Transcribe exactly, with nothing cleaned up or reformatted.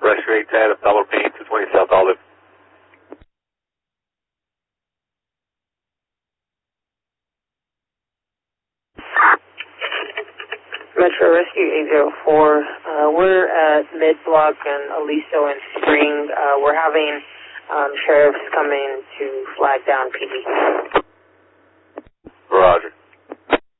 Rescue eight ten, Dollar P, two twenty South Olive. Metro Rescue eight zero four. Uh, we're at Mid-Block and Aliso and Spring. Uh, we're having um, sheriffs coming to flag down P D. Roger.